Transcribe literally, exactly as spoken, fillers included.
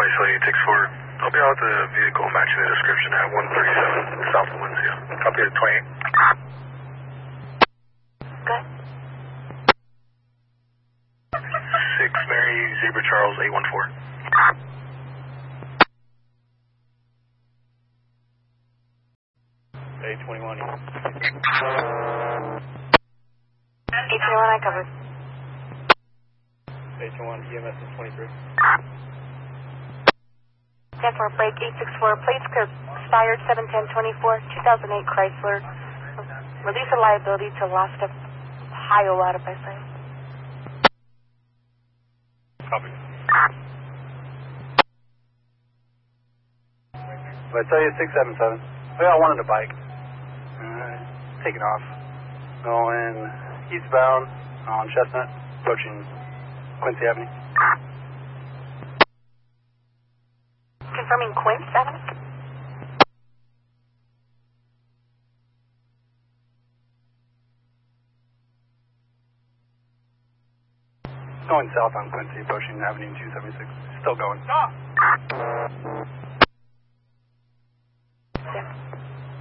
twenty-seven eighty-six four. I'll be out the vehicle matching the description at one thirty-seven South Valencia. Copy at twenty-eight. Good. six Mary Zebra Charles eight one four. A twenty-one. A twenty-one, I covered. A twenty-one, E M S is twenty-three. ten four, break eight six four, plates expired seven ten twenty-four, two thousand eight Chrysler. Release of liability to lost of Hiawatha by sign. Copy. I tell you, six seven seven. We all wanted a bike. Uh, taking off. Going eastbound on Chestnut, approaching Quincy Avenue. Confirming Quince Avenue? Going south on Quincy, approaching Avenue two seventy-six. Still going. Stop!